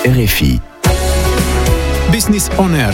RFI. Business On Air.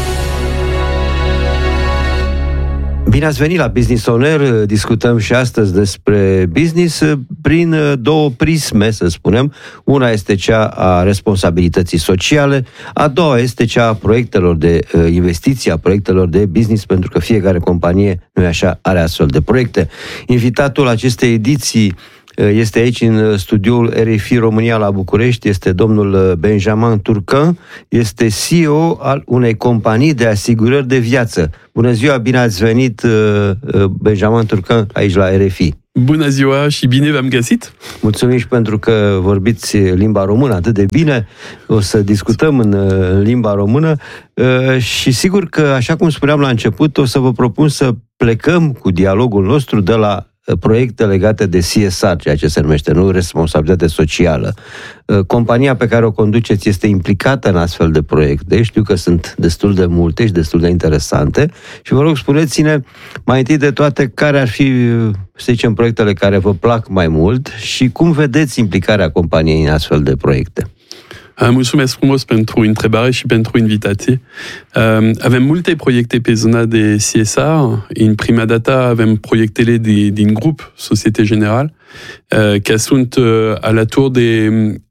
Bine ați venit la Business On Air. Discutăm și astăzi despre business prin două prisme, să spunem. Una este cea a responsabilității sociale, a doua este cea a proiectelor de investiții, a proiectelor de business, pentru că fiecare companie, nu-i așa, are astfel de proiecte. Invitatul acestei ediții este aici în studioul RFI România la București, este domnul Benjamin Turcan, este CEO al unei companii de asigurări de viață. Bună ziua, bine ați venit, Benjamin Turcan, aici la RFI. Bună ziua și bine v-am găsit! Mulțumim și pentru că vorbiți limba română atât de bine. O să discutăm în limba română și sigur că, așa cum spuneam la început, o să vă propun să plecăm cu dialogul nostru de la proiecte legate de CSR, ceea ce se numește, nu, responsabilitate socială. Compania pe care o conduceți este implicată în astfel de proiecte. Știu că sunt destul de multe și destul de interesante și vă rog, spuneți-ne mai întâi de toate care ar fi, să zicem, proiectele care vă plac mai mult și cum vedeți implicarea companiei în astfel de proiecte. Mulțumesc frumos pentru întrebare și pentru invitație. Avem multe proiecte pe zona de CSR. În prima dată avem proiectele din grup Société Générale, care sunt alături de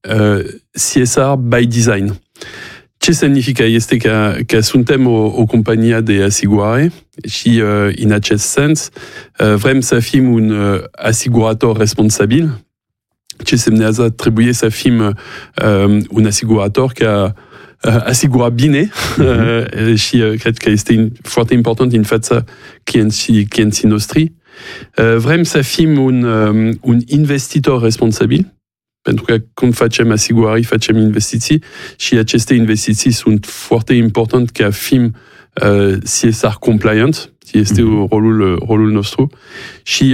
CSR by design. Ce semnifică este că suntem o companie de asigurare și în acest sens vrem să fim un asigurator responsabil. Ce semnează, trebuie să fim un asigurator care asigura bine și cred că este foarte important în fața clienții noștri. Vrem să fim un investitor responsabil, pentru că când facem asigurări, facem investiții și aceste investiții sunt foarte importante ca fim CSR compliant, este rolul nostru și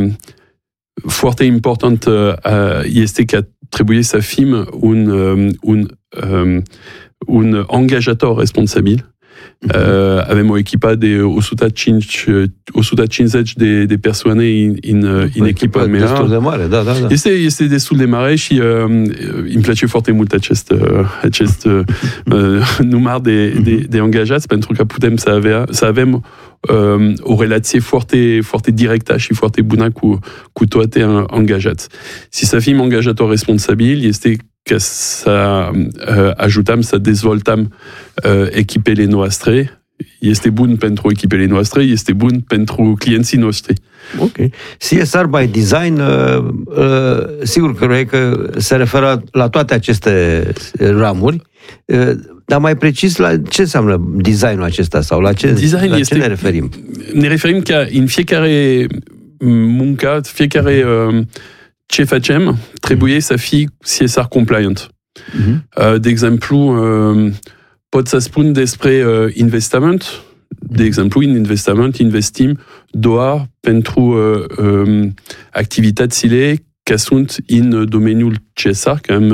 foarte important este că trebuie să fim un angajator responsabil. Avem o echipă de 150 de persoane în echipa mea. Destul de mare, da. Este destul de mare și îmi place foarte mult acest număr de angajați, pentru că putem să avem o relație foarte, foarte directă și foarte bună cu toate angajați. Si să fim angajatori responsabili, este că să ajutăm să dezvoltăm echipele noastre. Este bun pentru echipele noastre, este bun pentru clienții noștri. Ok. CSR by design, sigur că se referă la toate aceste ramuri, dar mai precis la ce înseamnă designul acesta sau la ce ne referim? Ne referim că în fiecare muncă, fiecare ce facem, trebuie să fie CSR compliant. De exemplu, pot să spun despre investiment. De exemplu, în investiment investim doar pentru activitățile care sunt în domeniul CSR,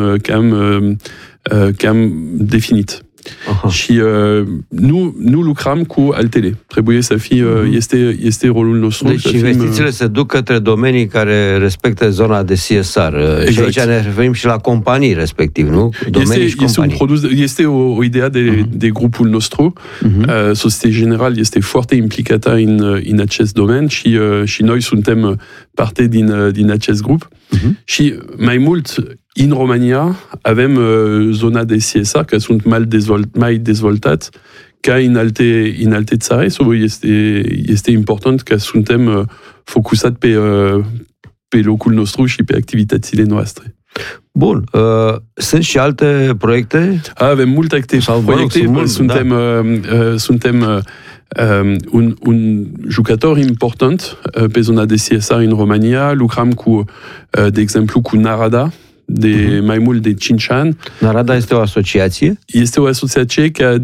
că am definit. Aha. Și nu lucrăm cu altele. Trebuie să fie, este rolul nostru. Deci investițiile se duc către domenii care respectă zona de CSR. Exact. Și aici ne referim și la companii respectiv, nu? Domenii și companii. Este o idee de grupul nostru. Société Générale este foarte implicată în acest domeniu și noi suntem parte din acest grup. Și mai mult, în România avem zona de CSR care sunt mai dezvoltate ca în alte țări. Este important că suntem focusați pe locul nostru și pe activitățile noastre. Bun. Sunt și alte proiecte? Avem multe proiecte. Suntem un jucător important pe zona de CSR în România. Lucrăm de exemplu, cu Narada, de mai mult de 5 ani. Narada este o asociație? Este o asociație care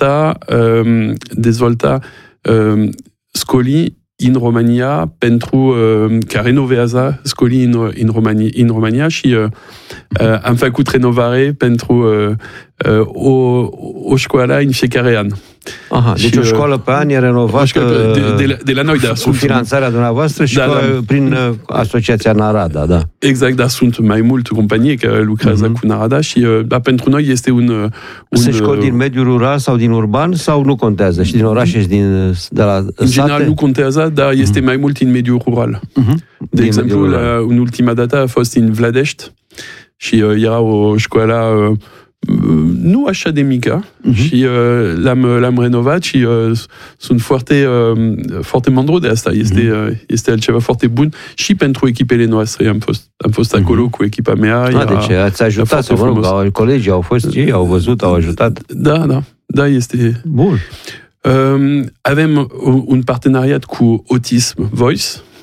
dezvolta școli în România care renovează școlii în România și am făcut renovare pentru o școală în fiecare an. Aha, deci o școală pe an e renovată de la noi, cu finanțarea dumneavoastră și prin Asociația Narada, da. Exact, dar sunt mai multe companii care lucrează cu Narada și pentru noi este un... Sunt școli din mediul rural sau din urban sau nu contează? Și din orașe și de la sate? În general nu contează, dar este mai mult în mediul rural. De exemplu, în ultima dată a fost în Vladești și era o școală nu așa de mică și l-am renovat și sunt foarte mândru de asta. Este altceva foarte bun și pentru echipele noastre. Am fost acolo cu echipa mea. Deci ați ajutat, să mă rog, colegii au fost ei, au văzut, au ajutat. Da, este... Bun. Avem un parteneriat cu Autism Voice.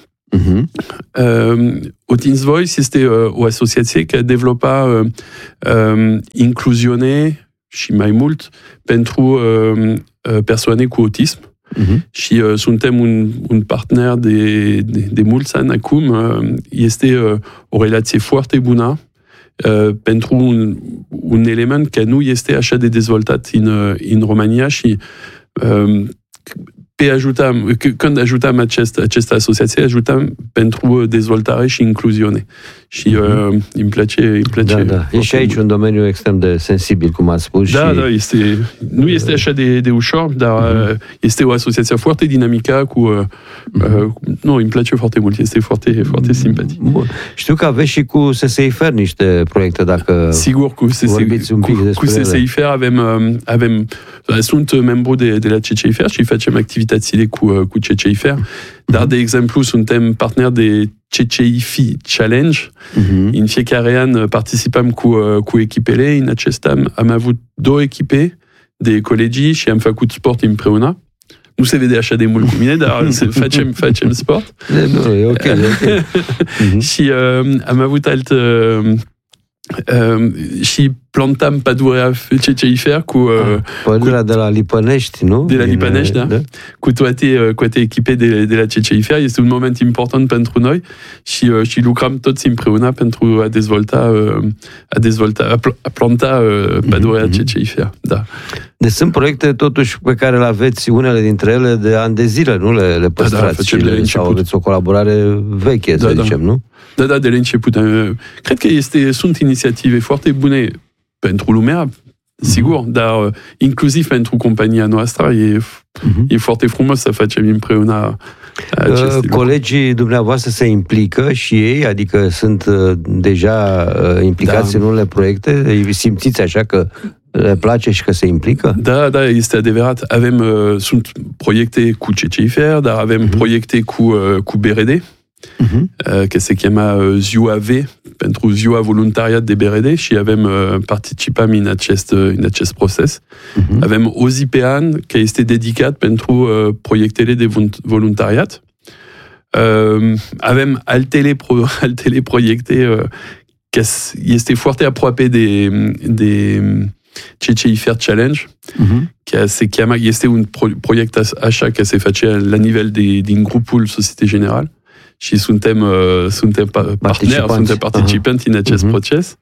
Autism Voice este o asociație care dezvoltă incluziune și mai mult pentru persoane cu autism. Și suntem un partener de mulți ani acum. Este o relație foarte bună pentru un element care nu este așa de dezvoltat în România și când ajutăm această asociație, ajutăm pentru dezvoltare și incluziune. Și îmi place. Da. E și aici un domeniu extrem de sensibil, cum ați spus. Da, nu este așa de ușor, dar este o asociație foarte dinamică îmi place foarte mult, este foarte, foarte simpatic. Bun. Știu că aveți și cu SSIFR niște proiecte, dacă sigur, vorbiți un pic despre ele. Cu SSIFR avem sunt membru de la CCIFR și facem activitățile cu CCIFR, dar, de exemplu, suntem parteneri de CCIFI Challenge. În fiecare an participăm cu echipele. În acest an am avut 2 echipe de colegii și am făcut sport împreună. Nu se vede așa de mult cu mine, dar facem sport. Nu, e ok. Și am avut și plantam pădurea CCIFR cu... Pădurea de la Lipănești, nu? De la Lipănești, da. Cu toate echipe de la CCIFR. Este un moment important pentru noi și lucrăm toți împreună pentru a planta pădurea CCIFR. Da. Deci sunt proiecte totuși pe care le aveți, unele dintre ele, de ani de zile, nu le păstrați? Sau aveți o colaborare veche, să zicem, nu? Da, de la început. Cred că sunt inițiative foarte bune pentru lumea, sigur, dar inclusiv pentru compania noastră e foarte frumos să facem împreună aceste colegii dumneavoastră se implică și ei, adică sunt deja implicați în unele proiecte? Îi simțiți așa că le place și că se implică? Da, este adevărat. Sunt proiecte cu CCIFR, dar avem proiecte cu BRD, care se cheamă Ziua V, pentru Ziua Voluntariat de BRD și participăm în acest proces. Avem o zi pe an care este dedicat pentru proiectele de voluntariat. Avem altele proiecte care este foarte aproape de CCIFR Challenge, care se cheamă, este un proiect așa care se face la nivel din grupul Société Générale. Și suntem parteneri, suntem participanți în acest proces.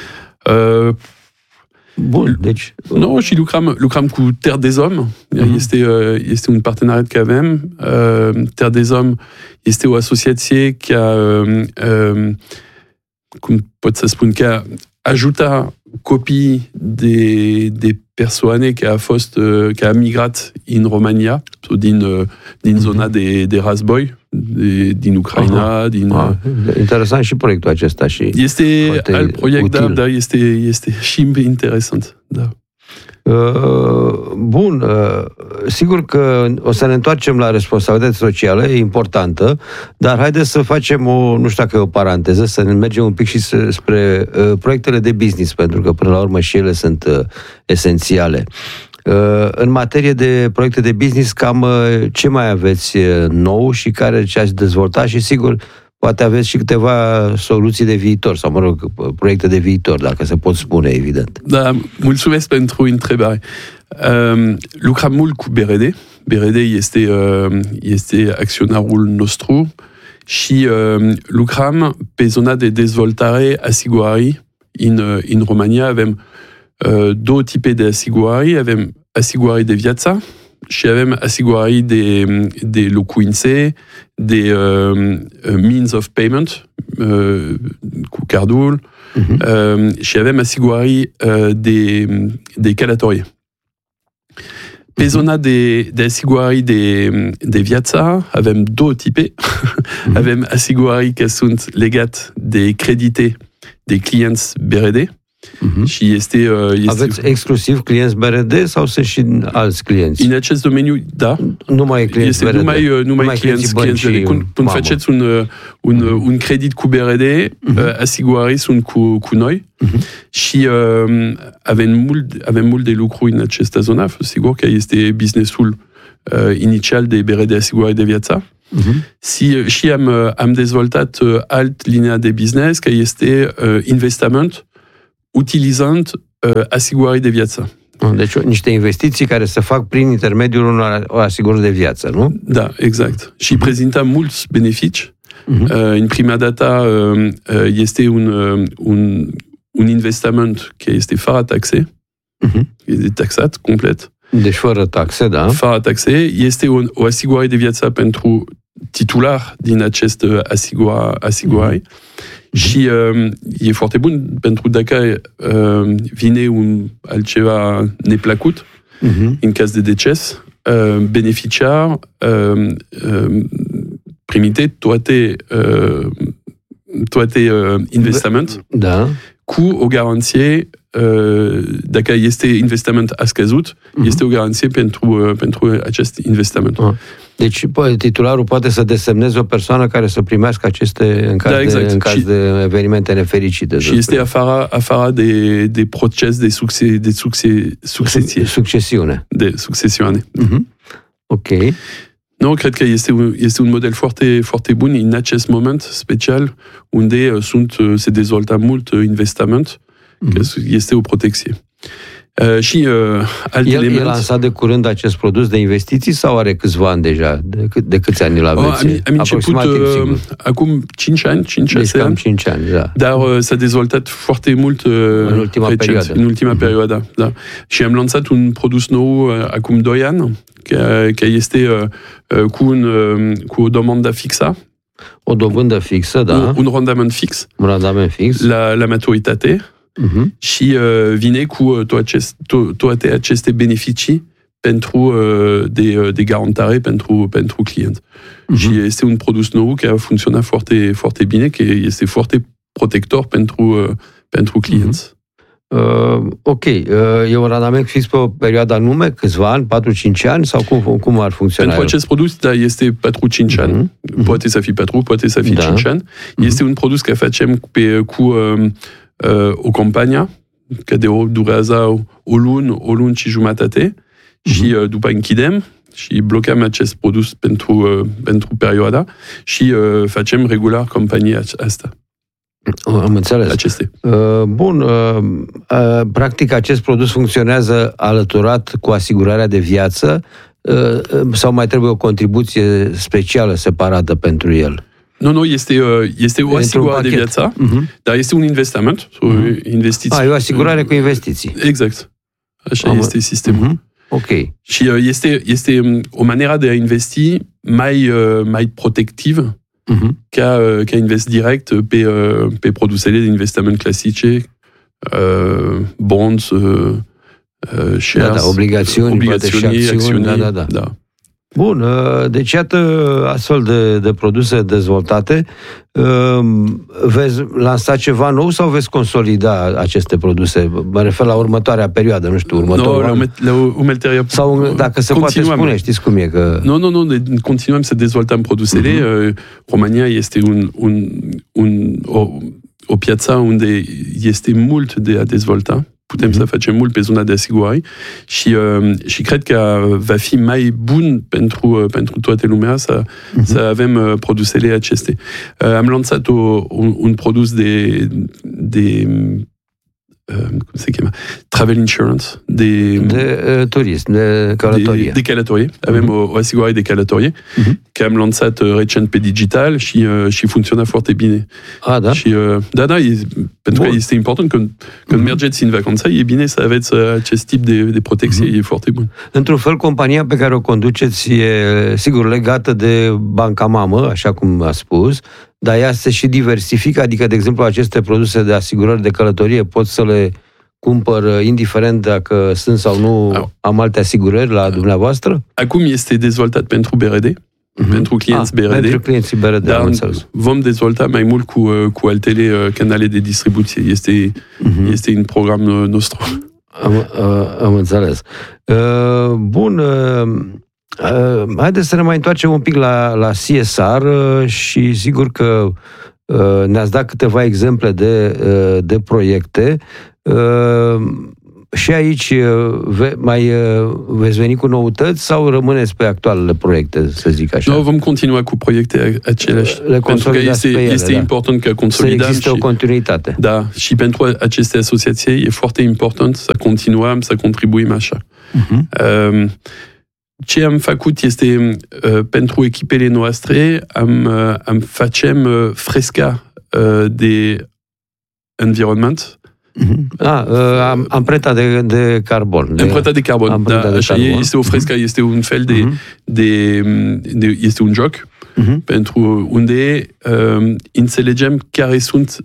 Bun, deci... Și lucrăm cu Terre des Hommes. Este un parteneriat care avem. Terre des Hommes este o asociație care, cum pot să spun, care ajută copii de persoane care au migrat în România, din zona de Război, din Ucraina. Interesant și proiectul acesta. Și este alt proiect, dar este și interesant. Da. Bun, sigur că o să ne întoarcem la responsabilitate socială, e importantă, dar haideți să facem nu știu dacă e o paranteză, să ne mergem un pic și spre proiectele de business, pentru că până la urmă și ele sunt esențiale. În materie de proiecte de business, cam ce mai aveți nou și ce ați dezvoltat și sigur poate aveți și câteva soluții de viitor, sau, mă rog, proiecte de viitor, dacă se pot spune, evident. Da, mulțumesc pentru întrebare. Lucrăm mult cu BRD. BRD este acționarul nostru și lucrăm pe zona de dezvoltare asigurării în România. Avem două tipe de asigurări. Avem asigurări de viață și avem asigurări de locuințe, de means of payment, cu cardul, și avem asigurări de călătorie. Pe zona de asigurări de viață avem două tipe. Avem asigurări care sunt legate de credite de clienți BRD. Și este aveți exclusiv clienți BRD sau sunt și alți clienți? În acest domeniu, da. Numai clienți este BRD. numai clienți BRD. Când faceți un credit cu BRD, asigurării sunt cu noi. Și avem mult de lucru în această zonă. Sigur că este businessul inițial de BRD asigurări de viață. Și am dezvoltat alt linia de business, care este investment utilizând asigurări de viață. Deci niște investiții care se fac prin intermediul unor asigurări de viață, nu? Da, exact. Și prezintă mulți beneficii. În prima dată este un investiment care este fără taxe, este taxat complet. Deci fără taxe, da. Fără taxe. Este o asigurare de viață pentru titular din acest asigurare. Și e foarte bun pentru dacă vine altceva neplăcut, în caz de deces, beneficiar primite toate investiment cu o garanție. Dacă este investiment a scăzut, este o garanție pentru acest investiment. Deci titularul poate să desemneze o persoană care să primească aceste în caz de evenimente nefericite. Și este afară de proces de succesie. Succesiune. De succesiune. Ok. Nu, cred că este un model foarte, foarte bun în acest moment special, unde se dezvoltă mult investiment, că este o protecție. Și alt element... El lansat de curând acest produs de investiții sau are câțiva ani deja? De câți ani îl aveți? Am început acum 5 ani, 5-6 ani. 5 ani, da. Dar s-a dezvoltat foarte mult în ultima perioadă. Da. Și am lansat un produs nou acum 2 ani, care este cu o domandă fixă. O dobândă fixă, da. Un randament fix. Un randament fix. La maturitate. Și vine cu toate aceste beneficii de garantare pentru client. Și este un produs nou care funcționează foarte, foarte bine, care este foarte protector pentru clienți. Ok. E un randament fix pe o perioadă anume, câțiva ani, 4-5 ani, sau cum ar funcționa? Pentru acest produs, da, este 4-5 ani. Poate să fie 4, poate să fie 5 ani. Este un produs care facem cu o campanie, care durează o lună și jumătate, și după închidem și blocăm acest produs pentru perioada și facem regular campania asta. Am înțeles. Aceste. Bun. Practic, acest produs funcționează alăturat cu asigurarea de viață sau mai trebuie o contribuție specială separată pentru el? Nu, este o asigurare de viață, dar este un investiment, investiții. E o asigurare cu investiții. Exact. Așa este sistemul. Ok. Și este o manieră de a investi mai protectivă ca investi direct pe produsele de investiment clasice, bonds, shares, obligațiuni și acțiuni. Da. Bun, deci iată astfel de produse dezvoltate. Veți lansa ceva nou sau veți consolida aceste produse? Mă refer la următoarea perioadă, nu știu, următorul an. Sau dacă se poate spune, știți cum e că... Nu, continuăm să dezvoltăm produsele. România este o piață unde este mult de a dezvolta. Putem să facem mult pe zona de asigurări și cred că va fi mai bun pentru toată lumea să avem produsele aceste. Am lansat un produs cum se cheamă? travel insurance, de turism, de călătorie. De călătorie. Avem o asigurare de călătorie, că am lansat recent pe digital și funcționa foarte bine. Da? Și, pentru că este important când mergeți în vacanță, e bine să aveți acest tip de protecție, e foarte bun. Într-un fel, compania pe care o conduceți e, sigur, legată de banca mamă, așa cum a spus, dar ea se și diversifică, adică, de exemplu, aceste produse de asigurări de călătorie pot să le cumpăr indiferent dacă sunt sau nu am alte asigurări la dumneavoastră? Acum este dezvoltat pentru BRD, pentru clienți BRD. Pentru clienții BRD, dar vom dezvolta mai mult cu altele canale de distribuție. Este un program nostru. Am înțeles. Bun. Haideți să ne mai întoarcem un pic la CSR și sigur că ne-ați dat câteva exemple de proiecte. Și aici veți veni cu noutăți sau rămâneți pe actualele proiecte, să zic așa? Nu, vom continua cu proiecte aceleași. Pentru că este important că consolidăm. Să existe o continuitate. Da, și pentru aceste asociații e foarte important să continuăm, să contribuim așa. Ce am făcut este, pentru echipele noastre, facem fresca de environment. Amprenta de carbon. Amprenta de carbon, da, așa este o fresca, este un fel este un joc pentru unde înțelegem care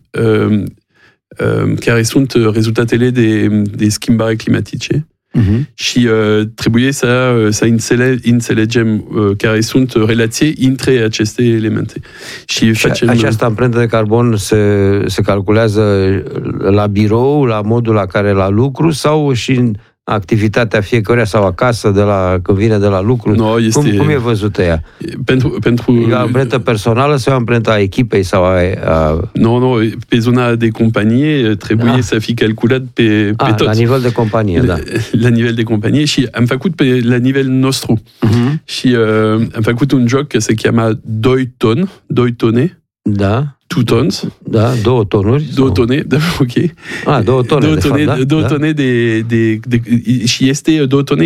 sunt rezultatele de schimbare climatice. Și trebuie să înțelegem care sunt relații între aceste elemente. Și această amprentă de carbon se calculează la birou, la modul la care la lucru sau și în activitatea fiecăruia sau acasă când vine de la lucru? Cum e văzută ea? E o amprentă personală sau o amprentă a echipei? Sau Nu, pe zona de companie trebuie să fie calculat pe tot. La nivel de companie, da. La nivel de companie și am făcut la nivel nostru. Și am făcut un joc care se cheamă 2 tone. Da. 2 tons. Da, 2 tonuri. 2 tone, da, ok. 2 tone, de fapt, da? 2 tone și este 2 tone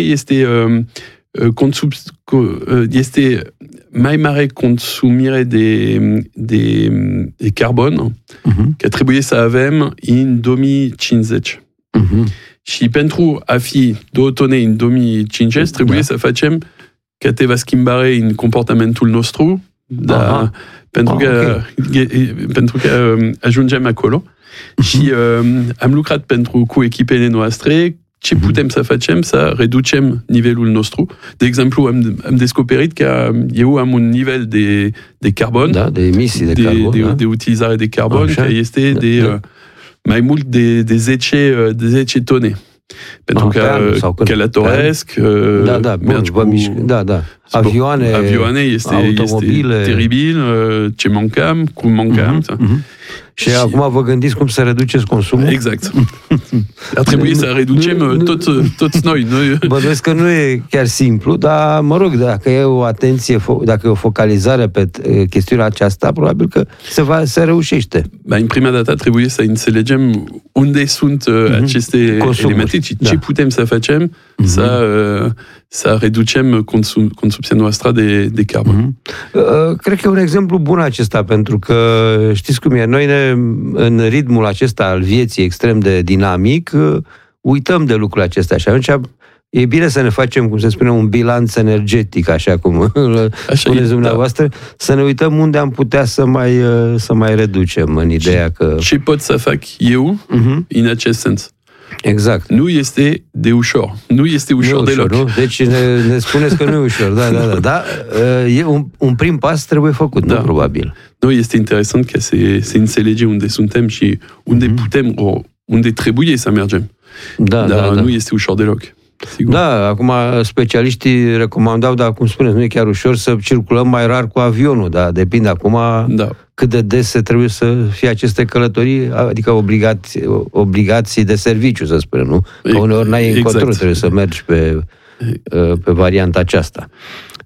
este mai mare consumire de carbon că trebuie să avem în 2050. Și pentru a fi 2 tone în 2050 trebuie să facem câteva schimbare în comportamentul nostru, da. Pentru că ajungem acolo și am lucrat cu echipele noastre ce putem să facem să reducem nivelul nostru. De exemplu, am descoperit că eu am un nivel de carbon, de emisii de carbon, de utilizare de carbon, care este de mai mult de 10 tone. Pentru că călătoresc, avioane este teribil, ce mancăm, cum mancăm. Și acum vă gândiți cum să reduceți consumul? Exact. Ar trebui să reducem toți noi. Bănuiesc că nu e chiar simplu, dar mă rog, dacă e o atenție, dacă e o focalizare pe chestiunea aceasta, probabil că se reușește. În prima dată trebuie să înțelegem unde sunt aceste elemente și ce putem să facem să reducem consumția noastră de carbon. Cred că e un exemplu bun acesta, pentru că știți cum e, noi în ritmul acesta al vieții extrem de dinamic, uităm de lucrurile acestea și atunci e bine să ne facem, cum se spune, un bilanț energetic, așa cum spuneți dumneavoastră, să ne uităm unde am putea să mai reducem, în ideea că... Ce pot să fac eu în acest sens? Exact. Nu este de ușor. Nu este ușor deloc. Nu? Deci ne spuneți că nu e ușor. Da. E un prim pas trebuie făcut, nu probabil. Nu, este interesant că se înțelege unde suntem și unde putem, unde trebuie să mergem. Dar nu este ușor deloc. Sigur. Da, acum specialiștii recomandau, dar cum spuneți, nu e chiar ușor să circulăm mai rar cu avionul, dar depinde acum cât de des trebuie să fie aceste călătorii, adică obligații de serviciu, să spunem, nu? Că uneori n-ai încotro, trebuie să mergi pe varianta aceasta.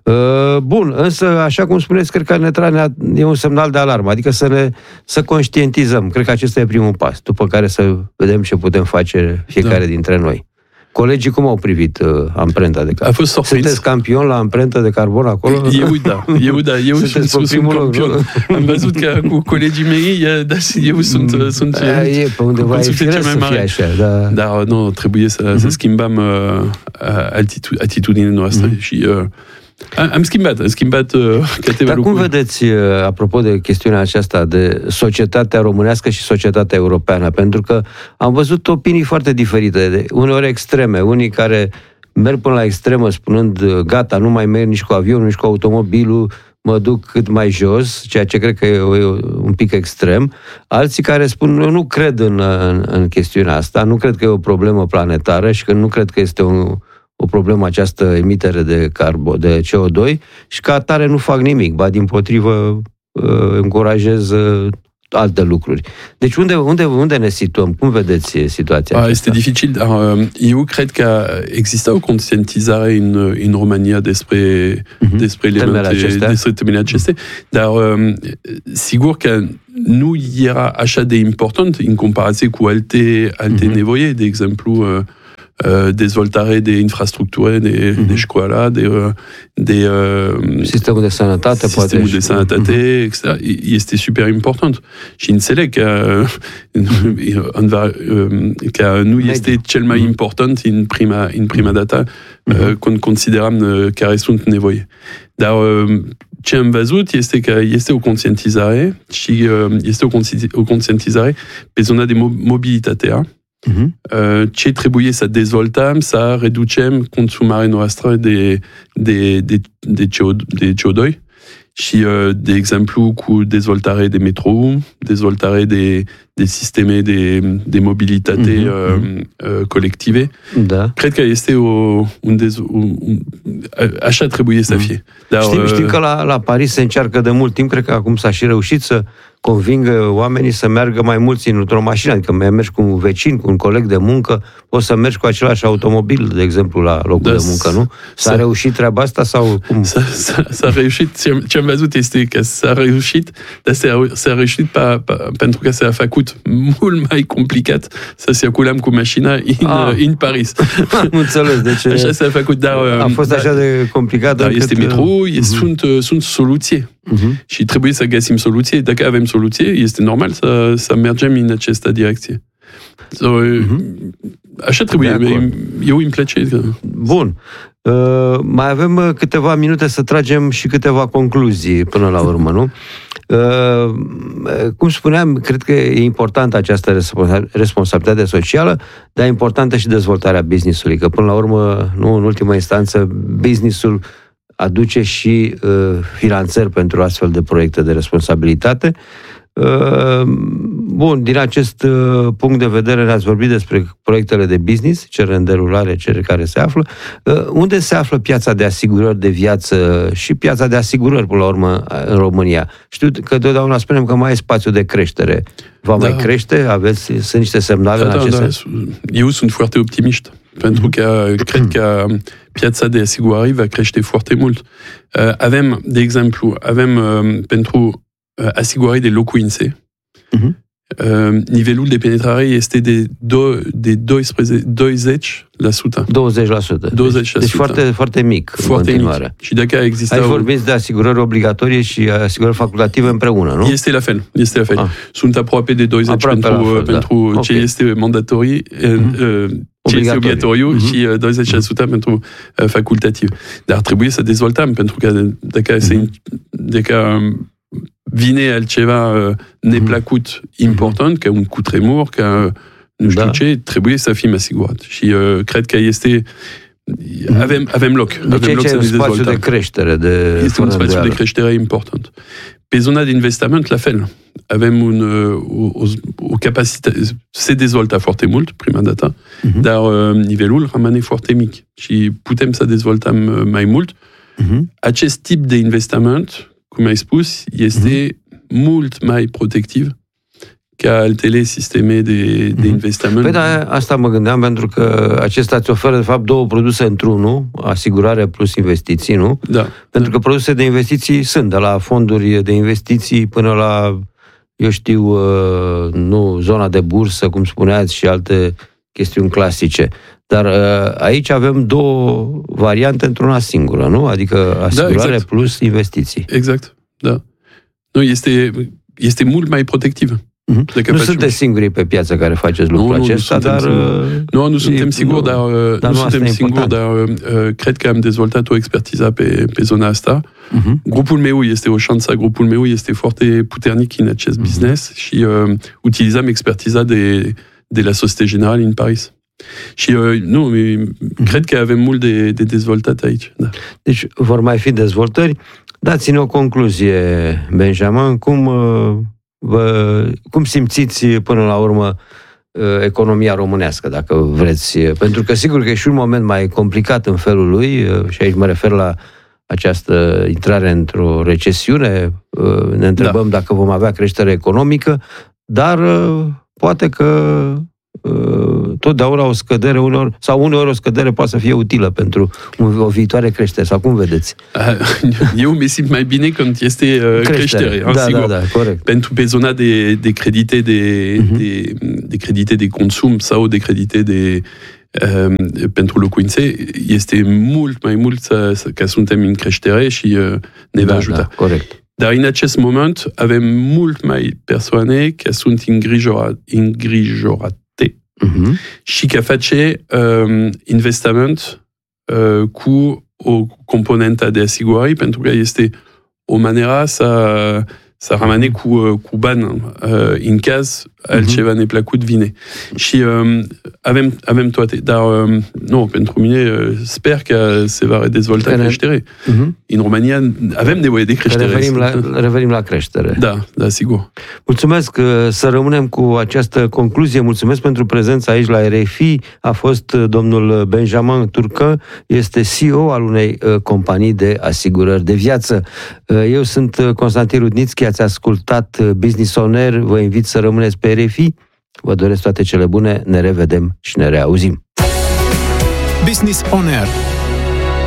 Bun, însă, așa cum spuneți, cred că e un semnal de alarmă, adică să conștientizăm. Cred că acesta e primul pas, după care să vedem ce putem face fiecare dintre noi. Colegii cum au privit amprenta de carbon? Sunteți campion la amprentă de carbon acolo? Eu sunt campion. Am văzut că cu colegii mei, eu sunt pe undeva e firesc să fie așa. Dar nu, trebuie să schimbăm atitudinea noastră și... Am schimbat câteva lucruri. Dar cum vedeți, apropo de chestiunea aceasta de societatea românească și societatea europeană? Pentru că am văzut opinii foarte diferite, uneori extreme, unii care merg până la extremă spunând gata, nu mai merg nici cu avionul, nici cu automobilul, mă duc cât mai jos, ceea ce cred că e un pic extrem. Alții care spun, eu nu cred în chestiunea asta, nu cred că e o problemă planetară și că nu cred că este o problemă această emitere de de CO2 și ca atare nu fac nimic, ba dimpotrivă încurajez alte lucruri. Deci unde ne situăm? Cum vedeți situația aceasta? Este dificil, dar eu cred că există o conștientizare în România despre temele acestea, dar sigur că nu era așa de important în comparație cu alte nevoi, de exemplu dezvoltare de infrastructură, de școală, de sistemul de sănătate, sistemul de sănătate, etc. Este super important. Și înțeleg că nu este cel mai important în prima dată când considerăm care sunt nevoi. Dar ce am văzut este că este o conștientizare și este o conștientizare pe zona de mobilitatea. Ce trebuie să dezvoltăm, să reducem consumarea noastră de CO2 și, de exemplu, cu dezvoltare de metrou, dezvoltare de sisteme de mobilitate colective. Da. Cred că este așa trebuie să fie. Dar, știm că la Paris se încearcă de mult timp, cred că acum s-a și reușit să convingă oamenii să meargă mai mulți într-o mașină, adică mergi cu un vecin, cu un coleg de muncă, poți să mergi cu același automobil, de exemplu, la locul de muncă, nu? S-a reușit treaba asta sau cum? S-a reușit, ce am văzut este că s-a reușit, dar s-a reușit pentru că s-a făcut mult mai complicat să circulăm cu mașina în Paris. Am înțeles, deci așa s-a făcut, dar a fost așa de complicat. Dar este metrou, sunt soluții. Și trebuie să găsim soluții. Dacă avem soluție, este normal să mergem în această direcție. Așa trebuie. Eu îmi place. Bun. Mai avem câteva minute să tragem și câteva concluzii până la urmă, nu? Cum spuneam, cred că e importantă această responsabilitate socială, dar e importantă și dezvoltarea business-ului, că până la urmă, nu în ultima instanță, business-ul aduce și finanțări pentru astfel de proiecte de responsabilitate. Bun, din acest punct de vedere ne-ați vorbit despre proiectele de business, cele în derulare, cele care se află. Unde se află piața de asigurări de viață și piața de asigurări, până la urmă, în România? Știu că totdeauna spunem că mai e spațiu de creștere. Va mai crește? Sunt niște semnale în acest sens? Eu sunt foarte optimist, pentru că cred că piața de asigurări va crește foarte mult. Avem, de exemplu, pentru asigurări de locuințe, nivelul de penetrare este de 20%. 20%. Deci foarte, foarte mic în continuare. Mic. Și dacă Aici vorbiți de asigurări obligatorie și asigurări facultative împreună, nu? Este la fel. Sunt aproape de 20 pentru ce este mandatorii, ce este obligatoriu și 20% pentru facultativ. Dar trebuie să dezvoltăm, pentru că dacă vine altceva neplăcut important, ca un cutremur, ca nu știu ce, trebuie să fim asigurat. Și cred că avem loc. Deci avem loc să ne dezvoltăm. Spațiu de creștere. Este un spațiu de creștere important. Pe zona de investiment, la fel. Avem o capacitate, se dezvoltă foarte mult, prima dată, dar nivelul rămâne foarte mic. Și putem să dezvoltăm mai mult. Acest tip de investiment, cum ai spus, este mult mai protectiv ca altele sisteme de investament. Păi da, asta mă gândeam, pentru că acesta îți oferă, de fapt, două produse într-unul, asigurare plus investiții, nu? Da. Pentru că produse de investiții sunt, de la fonduri de investiții până la, eu știu, nu, zona de bursă, cum spuneați, și alte chestiuni clasice. Dar aici avem două variante într-una singură, nu? Adică asigurare exact. Plus investiții. Exact, da. Nu, este mult mai protectiv. Nu sunteți singurii pe piață care faceți lucrul acesta, dar... Nu suntem siguri, dar cred că am dezvoltat o expertiză pe zona asta. Grupul meu este o șansă, grupul meu este foarte puternic în acest business și utilizăm expertiza de la Société Générale în Paris. Și cred că avem mult de dezvoltat aici. Da. Deci vor mai fi dezvoltări. Dați-ne o concluzie, Benjamin, cum simțiți până la urmă economia românească, dacă vreți? Pentru că sigur că e și un moment mai complicat în felul lui, și aici mă refer la această intrare într-o recesiune, ne întrebăm dacă vom avea creștere economică, dar poate că totdeauna o scădere uneori o scădere poate să fie utilă pentru o viitoare creștere, sau cum vedeți? Eu mi simt mai bine când este creștere. Da, corect. Pentru pe zona de credite de credite de consum sau de credite pentru locuințe, este mult mai mult că suntem în creștere și ne va ajuta. Da, corect. Dar în acest moment avem mult mai persoane care sunt îngrijorate și care face investiment cu o componentă de asigurări, pentru că este o manieră să rămâne cu bani în caz altceva neplăcut vine. Și avem toate. Dar pentru mine sper că se va redezvolta creștere. În România avem nevoie de creștere. Revenim la creștere. Da, sigur. Mulțumesc, să rămânem cu această concluzie. Mulțumesc pentru prezența aici la RFI. A fost domnul Benjamin Turcan, este CEO al unei companii de asigurări de viață. Eu sunt Constantin Rudnițchi, ați ascultat Business On Air, vă invit să rămâneți pe RFI. Vă doresc toate cele bune, ne revedem și ne reauzim. Business On Air.